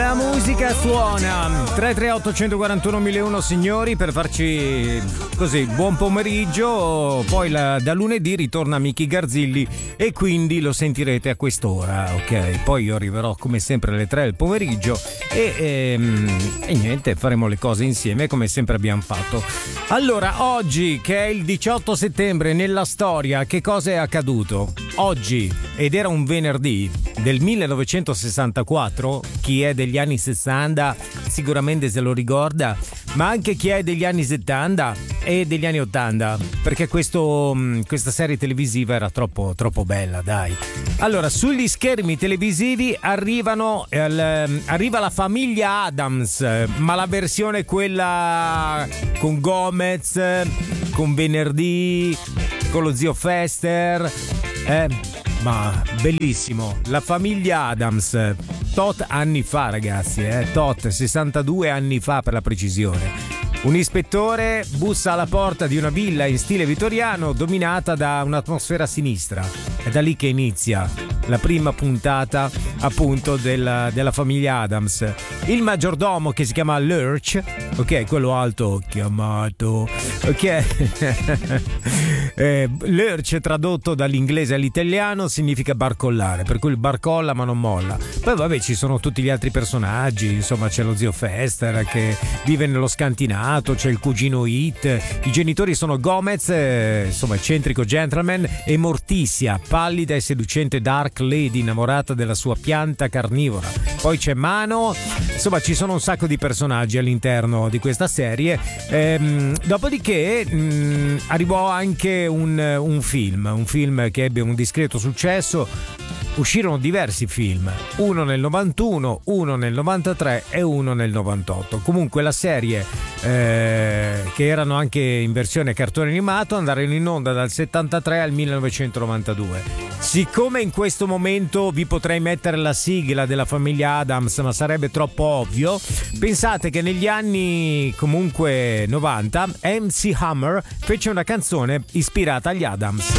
La musica suona 338 141 1001 signori, per farci così buon pomeriggio. Poi da lunedì ritorna Miki Garzilli e quindi lo sentirete a quest'ora, ok? Poi io arriverò come sempre alle 3 del pomeriggio e niente, faremo le cose insieme come sempre abbiamo fatto. Allora, oggi che è il 18 settembre nella storia, che cosa è accaduto? Oggi, ed era un venerdì del 1964, chi è degli anni 60 sicuramente se lo ricorda, ma anche chi è degli anni 70 e degli anni 80, perché questa serie televisiva era troppo bella, dai. Allora, sugli schermi televisivi arriva la famiglia Addams, ma la versione quella con Gomez, con Venerdì, con lo zio Fester, ma bellissimo, la famiglia Addams, tot anni fa ragazzi, tot 62 anni fa per la precisione. Un ispettore bussa alla porta di una villa in stile vittoriano dominata da un'atmosfera sinistra. È da lì che inizia la prima puntata appunto della famiglia Addams. Il maggiordomo, che si chiama Lurch, ok, quello alto chiamato, ok. Lurch, tradotto dall'inglese all'italiano, significa barcollare, per cui barcolla ma non molla. Poi vabbè, ci sono tutti gli altri personaggi, insomma c'è lo zio Fester che vive nello scantinato, c'è il cugino Hit, i genitori sono Gomez, insomma eccentrico gentleman, e Morticia, pallida e seducente dark lady innamorata della sua pianta carnivora. Poi c'è Mano, insomma ci sono un sacco di personaggi all'interno di questa serie. Dopodiché arrivò anche un film che ebbe un discreto successo. Uscirono diversi film, uno nel 91, uno nel 93 e uno nel 98. Comunque la serie, che erano anche in versione cartone animato, andarono in onda dal 73 al 1992. Siccome in questo momento vi potrei mettere la sigla della famiglia Addams, ma sarebbe troppo ovvio, pensate che negli anni comunque 90 MC Hammer fece una canzone ispirata agli Addams.